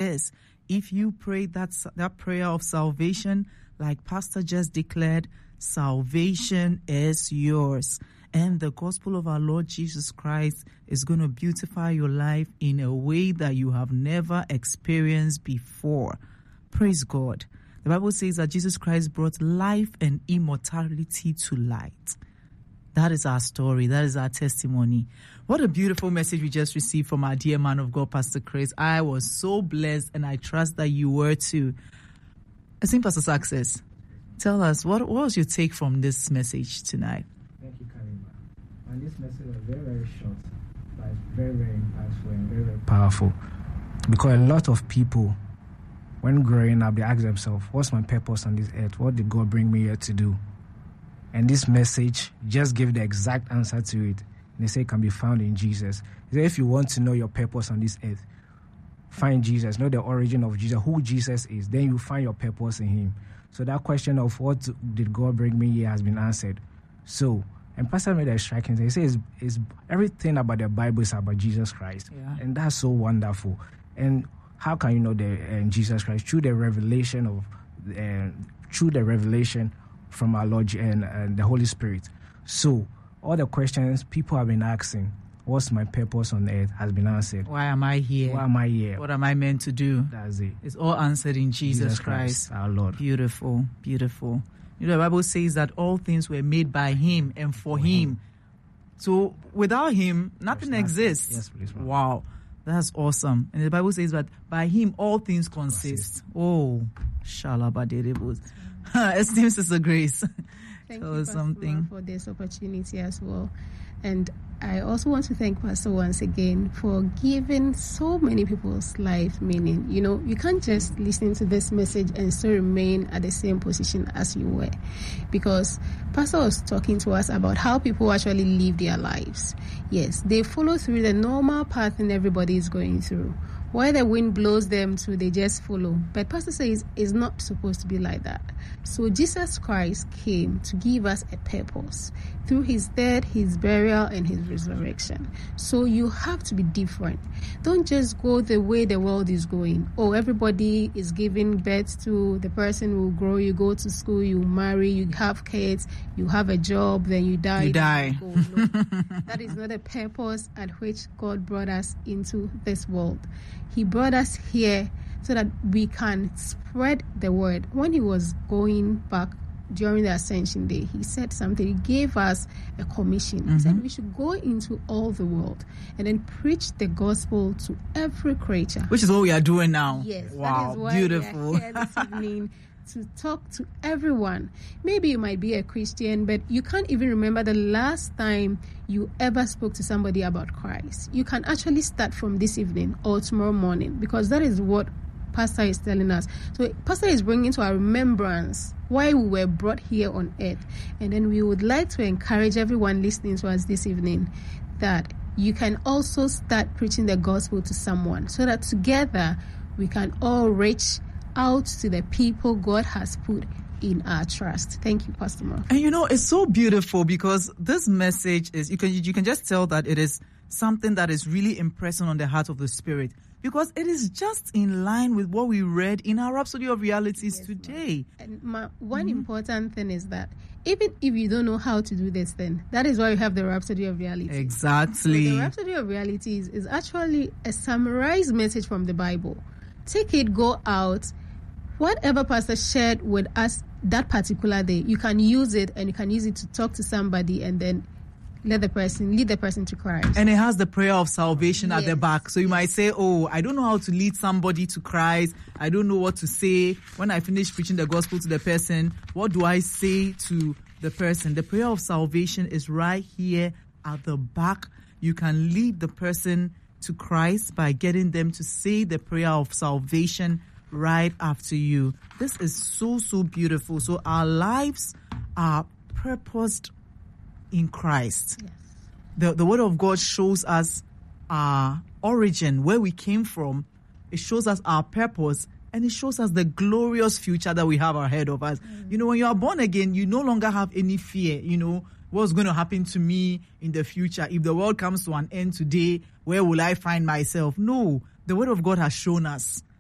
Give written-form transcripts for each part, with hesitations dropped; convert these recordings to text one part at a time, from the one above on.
yes, if you pray that prayer of salvation, like Pastor just declared, salvation is yours. And the gospel of our Lord Jesus Christ is going to beautify your life in a way that you have never experienced before. Praise God. The Bible says that Jesus Christ brought life and immortality to light. That is our story. That is our testimony. What a beautiful message we just received from our dear man of God, Pastor Chris. I was so blessed, and I trust that you were too. I think Pastor Success, tell us, what was your take from this message tonight? Thank you, Karima. And this message was very, very short, but very, very impactful and very, very powerful. Because a lot of people, when growing up, they ask themselves, what's my purpose on this earth? What did God bring me here to do? And this message just gave the exact answer to it. And they say it can be found in Jesus. He said, if you want to know your purpose on this earth, find Jesus, know the origin of Jesus, who Jesus is, then you find your purpose in him. So that question of what did God bring me here has been answered. So, and Pastor made a striking thing. He says it's everything about the Bible is about Jesus Christ. Yeah. And that's so wonderful. And how can you know Jesus Christ? Through the revelation from our Lord and the Holy Spirit. So all the questions people have been asking, what's my purpose on earth, has been answered. Why am I here? Why am I here? What am I meant to do? That's it. It's all answered in Jesus Christ, our Lord. Beautiful, beautiful. You know, the Bible says that all things were made by him and for him. So without him, nothing exists. Yes, please. Wow. That's awesome. And the Bible says that by him all things consist. Oh, Shalabaderebos. Esteemed Sister Grace. Thank you, Pastor, for this opportunity as well. And I also want to thank Pastor once again for giving so many people's life meaning. You know, you can't just listen to this message and still remain at the same position as you were. Because Pastor was talking to us about how people actually live their lives. Yes, they follow through the normal path and everybody is going through. Where the wind blows them to, they just follow. But Pastor says it's not supposed to be like that. So Jesus Christ came to give us a purpose through his death, his burial, and his resurrection. So you have to be different. Don't just go the way the world is going. Oh, everybody is giving birth to the person who will grow. You go to school, you marry, you have kids, you have a job, then you die. You die. No, that is not the purpose at which God brought us into this world. He brought us here so that we can spread the word. When he was going back during the Ascension Day, he said something. He gave us a commission. He said we should go into all the world and then preach the gospel to every creature. Which is what we are doing now. Yes. Wow, that is why beautiful. We are here this evening to talk to everyone. Maybe you might be a Christian, but you can't even remember the last time you ever spoke to somebody about Christ. You can actually start from this evening or tomorrow morning, because that is what Pastor is telling us. So Pastor is bringing to our remembrance why we were brought here on earth. And then we would like to encourage everyone listening to us this evening that you can also start preaching the gospel to someone, so that together we can all reach out to the people God has put in our trust. Thank you, Pastor Mark. And you know, it's so beautiful because this message is, you can just tell that it is something that is really impressing on the heart of the Spirit, because it is just in line with what we read in our Rhapsody of Realities today. And one important thing is that even if you don't know how to do this thing, that is why we have the Rhapsody of Realities. Exactly. So the Rhapsody of Realities is actually a summarized message from the Bible. Take it, go out. Whatever Pastor shared with us that particular day, you can use it, and you can use it to talk to somebody and then lead the person to Christ. And it has the prayer of salvation at the back. So you might say, oh, I don't know how to lead somebody to Christ. I don't know what to say. When I finish preaching the gospel to the person, what do I say to the person? The prayer of salvation is right here at the back. You can lead the person to Christ by getting them to say the prayer of salvation right after you. This is so, so beautiful. So our lives are purposed in Christ. Yes. The Word of God shows us our origin, where we came from. It shows us our purpose, and it shows us the glorious future that we have ahead of us. You know, when you are born again, you no longer have any fear, you know, what's going to happen to me in the future? If the world comes to an end today, where will I find myself? No, the Word of God has shown us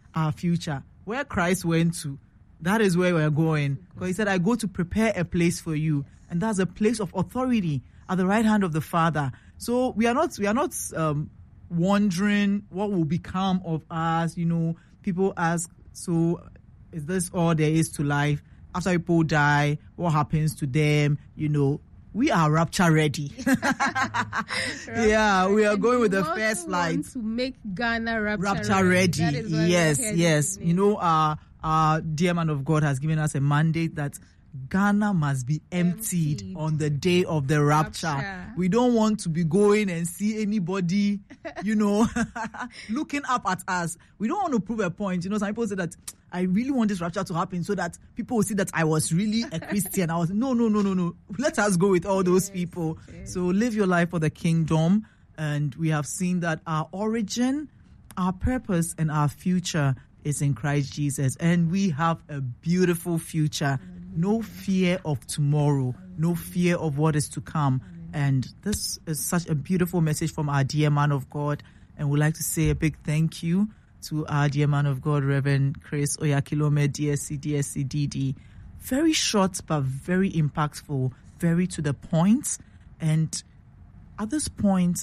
our future. Where Christ went to, that is where we're going. Because he said, I go to prepare a place for you. And that's a place of authority at the right hand of the Father. So we are not wondering what will become of us. People ask, so is this all there is to life? After people die, what happens to them? We are rapture ready. Yeah, we are going with the first flight. To make Ghana rapture ready. Yes. Our dear man of God has given us a mandate that Ghana must be emptied on the day of the rapture. We don't want to be going and see anybody, looking up at us. We don't want to prove a point. Some people say that I really want this rapture to happen so that people will see that I was really a Christian. No. Let us go with all those people. Yes. So live your life for the kingdom. And we have seen that our origin, our purpose, and our future is in Christ Jesus. And we have a beautiful future. No fear of tomorrow. No fear of what is to come. And this is such a beautiful message from our dear man of God. And we'd like to say a big thank you to our dear man of God, Reverend Chris Oyakhilome, DSC, DD. Very short, but very impactful, very to the point. And at this point,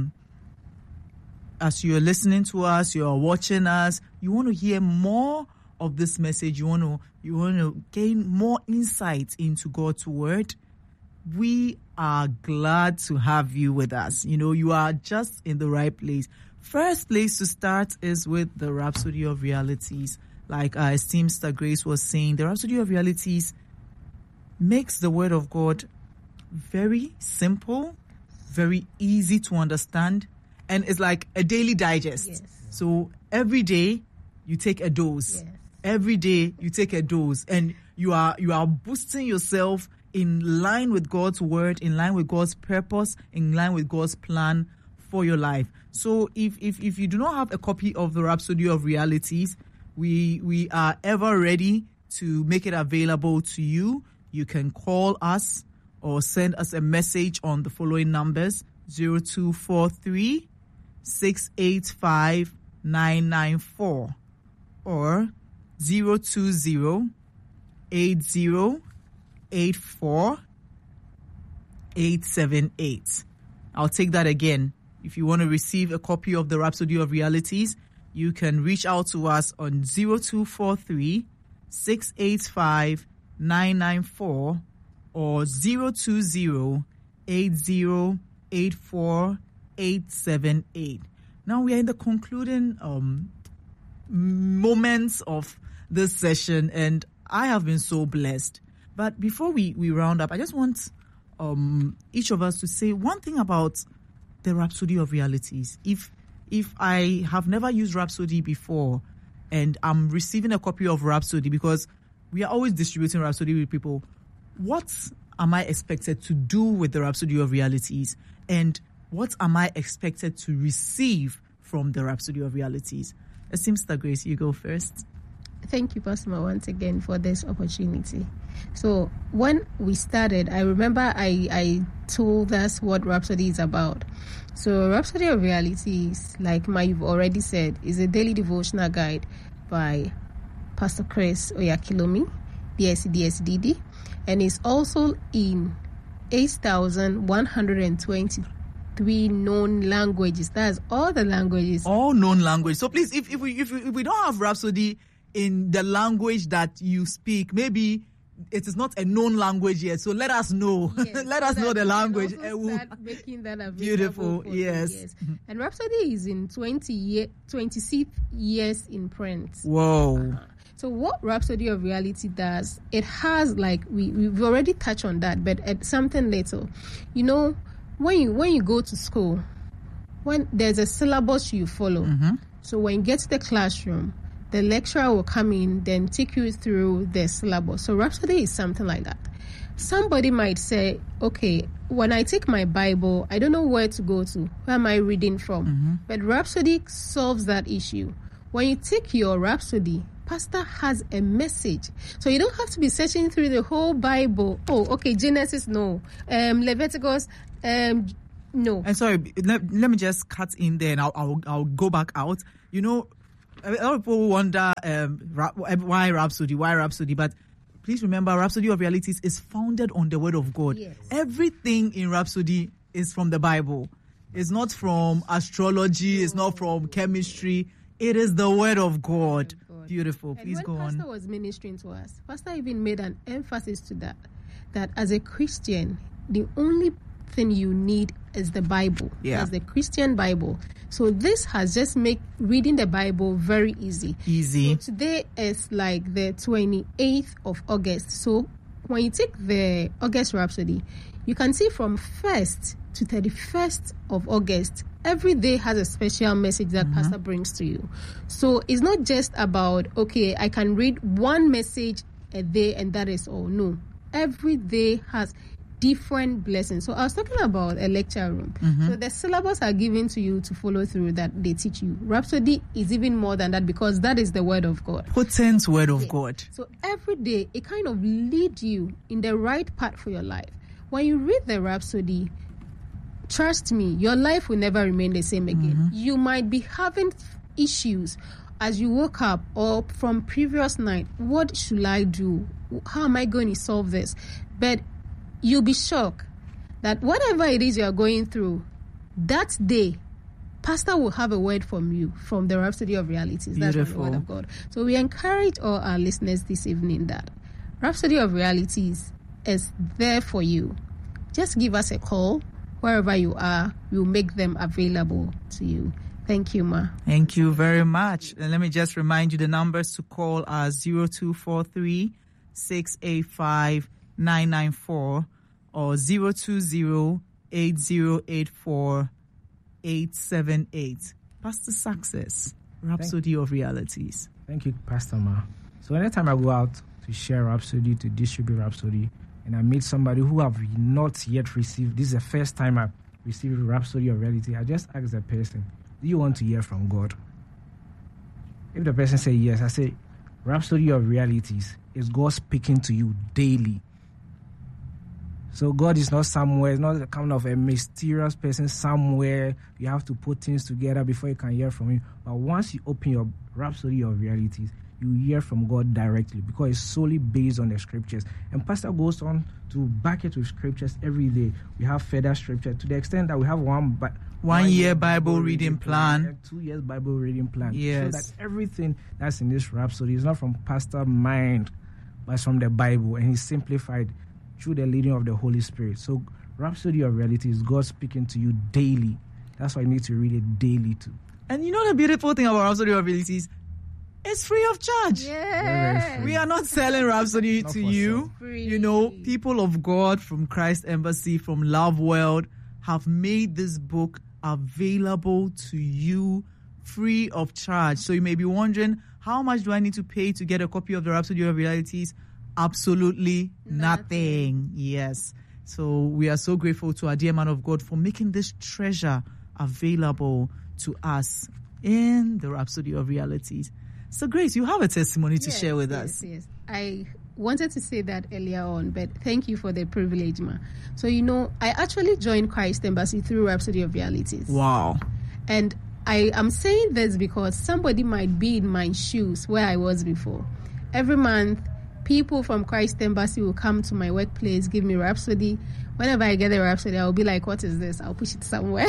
as you're listening to us, you're watching us, you want to hear more of this message, you want to gain more insight into God's word, we are glad to have you with us. You are just in the right place. First place to start is with the Rhapsody of Realities. Like our esteemed Sister Grace was saying, the Rhapsody of Realities makes the word of God very simple, very easy to understand, and it's like a daily digest. Yes. So every day you take a dose. Yes. Every day you take a dose, and you are boosting yourself in line with God's word, in line with God's purpose, in line with God's plan for your life. So if you do not have a copy of the Rhapsody of Realities, we are ever ready to make it available to you. You can call us or send us a message on the following numbers: 0243 685 994 or 020 8084 878. I'll take that again. If you want to receive a copy of the Rhapsody of Realities, you can reach out to us on 0243 685 994 or 020 8084 878. Now we are in the concluding moments of this session, and I have been so blessed. But before we round up, I just want each of us to say one thing about the Rhapsody of Realities. If I have never used Rhapsody before and I'm receiving a copy of Rhapsody, because we are always distributing Rhapsody with people, what am I expected to do with the Rhapsody of Realities? And what am I expected to receive from the Rhapsody of Realities? Esteemed Sister Grace, you go first. Thank you, Pastor, once again for this opportunity. So when we started, I remember I told us what Rhapsody is about. So Rhapsody of Realities, like you've already said, is a daily devotional guide by Pastor Chris Oyakhilome, DSD, and is also in 8,123 known languages. That's all the languages. All known languages. So please, if we don't have Rhapsody in the language that you speak, maybe it is not a known language yet. So let us know. Yes, let us know the language. Start making that available. Beautiful. Yes. And Rhapsody is in 26 years in print. Whoa. So what Rhapsody of Reality does, it has we've already touched on that, but something little. When you go to school, when there's a syllabus you follow. Mm-hmm. So when you get to the classroom, the lecturer will come in, then take you through the syllabus. So Rhapsody is something like that. Somebody might say, okay, when I take my Bible, I don't know where to go to. Where am I reading from? Mm-hmm. But Rhapsody solves that issue. When you take your Rhapsody, Pastor has a message. So you don't have to be searching through the whole Bible. Oh, okay, Genesis, no. Leviticus, no. And sorry, let me just cut in there and I'll go back out. A lot of people wonder why Rhapsody, but please remember, Rhapsody of Realities is founded on the Word of God. Yes. Everything in Rhapsody is from the Bible. It's not from astrology. It's not from chemistry. It is the Word of God. Beautiful. Please go on. When Pastor was ministering to us, Pastor even made an emphasis to that as a Christian, the only thing you need is the Bible. Yeah. As the Christian Bible. So this has just made reading the Bible very easy. So today is like the 28th of August. So when you take the August Rhapsody, you can see from 1st to 31st of August, every day has a special message that Pastor brings to you. So it's not just about, okay, I can read one message a day and that is all. No. Every day has different blessings. So I was talking about a lecture room. So the syllabus are given to you to follow through that they teach you. Rhapsody is even more than that because that is the Word of God. Potent Word of God. So every day it kind of leads you in the right path for your life. When you read the Rhapsody, trust me, your life will never remain the same again. You might be having issues as you woke up or from previous night. What should I do? How am I going to solve this? But you'll be shocked that whatever it is you're going through, that day, Pastor will have a word from you from the Rhapsody of Realities. That's the Word of God. So we encourage all our listeners this evening that Rhapsody of Realities is there for you. Just give us a call wherever you are. We'll make them available to you. Thank you, Ma. Thank you very much. And let me just remind you the numbers to call are 0243 685 994 or 020-8084-878. Pastor Success, Rhapsody of Realities. Thank you, Pastor Ma. So anytime I go out to share Rhapsody, to distribute Rhapsody, and I meet somebody who have not yet received, this is the first time I've received Rhapsody of Reality, I just ask the person, do you want to hear from God? If the person say yes, I say, Rhapsody of Realities is God speaking to you daily. So God is not somewhere, it's not kind of a mysterious person somewhere. You have to put things together before you can hear from him. But once you open your Rhapsody of Realities, you hear from God directly because it's solely based on the scriptures. And Pastor goes on to back it with scriptures every day. We have further scripture to the extent that we have one year Bible reading plan, 2 years Bible reading plan. Yes. So that everything that's in this Rhapsody is not from Pastor's mind, but it's from the Bible. And he's simplified through the leading of the Holy Spirit. So Rhapsody of Reality is God speaking to you daily. That's why you need to read it daily too. And you know the beautiful thing about Rhapsody of Realities? It's free of charge. Yeah. We are not selling Rhapsody to you. Free. You know, people of God from Christ Embassy, from Love World, have made this book available to you free of charge. So you may be wondering, how much do I need to pay to get a copy of the Rhapsody of Realities? Absolutely nothing. Yes. So we are so grateful to our dear man of God for making this treasure available to us in the Rhapsody of Realities. So Grace, you have a testimony to share with us. Yes. I wanted to say that earlier on, but thank you for the privilege, Ma. So, you know, I actually joined Christ Embassy through Rhapsody of Realities. Wow. And I am saying this because somebody might be in my shoes where I was before. Every month, people from Christ Embassy will come to my workplace, give me Rhapsody. Whenever I get a Rhapsody, I'll be like, what is this? I'll push it somewhere.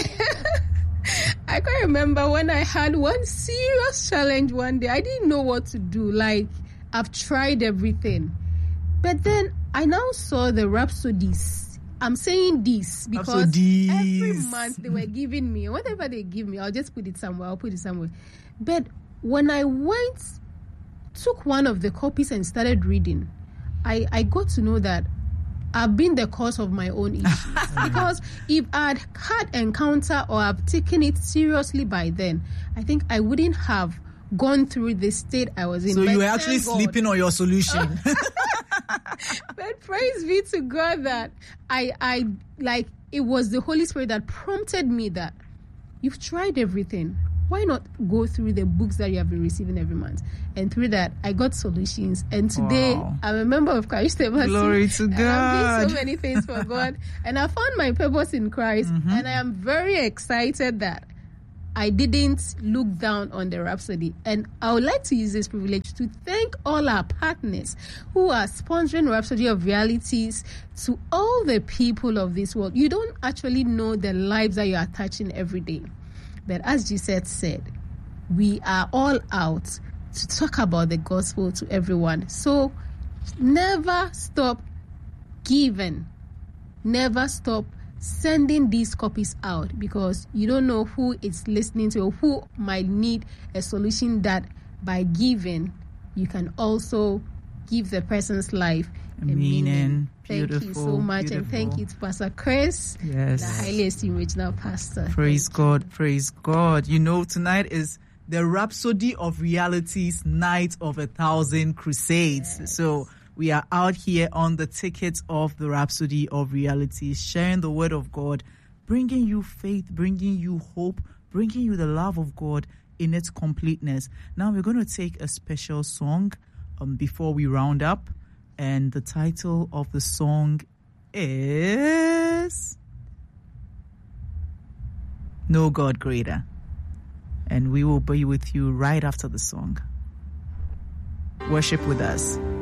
I can remember when I had one serious challenge one day. I didn't know what to do. Like, I've tried everything. But then I now saw the Rhapsodies. I'm saying this because Rhapsodies. Every month they were giving me, whatever they give me, I'll just put it somewhere. But when I took one of the copies and started reading, I got to know that I've been the cause of my own issues. Because if I'd had encounter or I've taken it seriously by then, I think I wouldn't have gone through the state I was in. So but you were actually sleeping on your solution. But praise be to God that I like, it was the Holy Spirit that prompted me that you've tried everything. Why not go through the books that you have been receiving every month? And through that, I got solutions. And today, I'm a member of Christ Embassy. Glory to God. I'm doing so many things for God. And I found my purpose in Christ. And I am very excited that I didn't look down on the Rhapsody. And I would like to use this privilege to thank all our partners who are sponsoring Rhapsody of Realities. To all the people of this world, you don't actually know the lives that you are touching every day. But as Jesus said, we are all out to talk about the gospel to everyone. So never stop giving. Never stop sending these copies out, because you don't know who is listening to or who might need a solution that by giving you can also give the person's life a meaning. Thank you so much. Beautiful. And thank you to Pastor Chris, the highly esteemed regional pastor. Praise God. Praise God. You know, tonight is the Rhapsody of Realities Night of 1,000 Crusades. Yes. So we are out here on the tickets of the Rhapsody of Realities, sharing the word of God, bringing you faith, bringing you hope, bringing you the love of God in its completeness. Now we're going to take a special song before we round up. And the title of the song is No God Greater. And we will be with you right after the song. Worship with us.